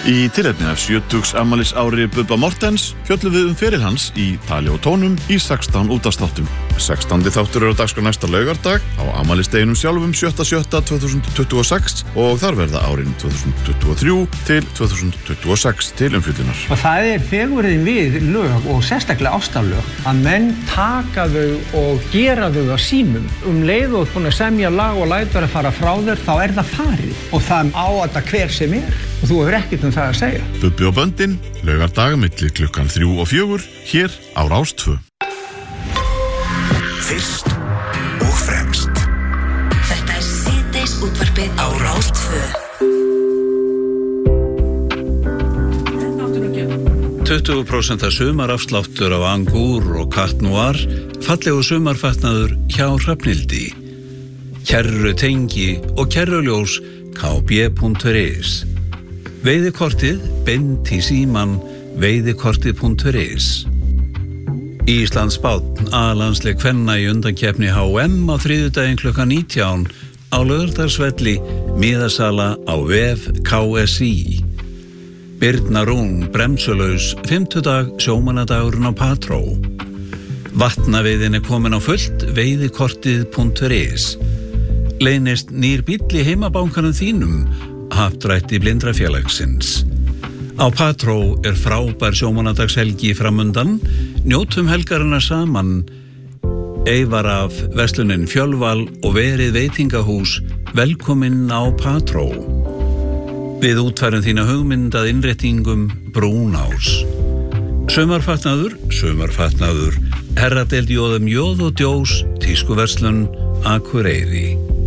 Í tilefni af 70 afmælis ári Bubba Mortens fjöllum við feril hans í tali og tónum í 16 útvarpsþáttum. 16. þáttur á dagskrá næsta laugardag á afmælisdeginum sjálfum 7.7.2026 og þar verða árin 2023 til 2026 til umfjöllunar. Og það fegurðin við lög og sérstaklega ástarlög að menn taka þau og gera þau að sínum. Leið og búin að semja lag og lætur að fara frá þér, þá það farið og það á þetta hver sem og þú hefur ekkert það að segja. Bubbi og böndin, laugardag milli klukkan 3 og 4 hér á Rás 2. Fyrst og fremst. Þetta síðdeis útvarpið á Rás 2. 20% sumarafsláttur á Angúr og Carte Noir, fallegu sumarfatnaður hjá Hrafnhildi. Kerru tengi og kerruljós kb.is. Veiðikortið beint í síman veiðikortið.is. Íslands bátn A-landsleik kvenna í undankeppni HM á þriðjudaginn klukkan 19 á Laugardalsvelli, miðasala á vef KSÍ. Birna Rún bremsulaus, 50. sjómannadagurinn á Patró. Vatnaveiðin komin á fullt, veiðikortið.is. Leynist nýr bíll í heimabankanum þínum, happdrætti Blindrafélagsins. Á Patró frábær sjómannadagshelgi framundan, njótum helgarina saman. Eyvar af verslunin Fjölval og verið veitingahús, velkomin á Patró. Við útfærum þína hugmynd að innréttingum Brúnás. Sumarfatnaður, herradeild jóðum jóð og djós, tískuverslun Akureyri.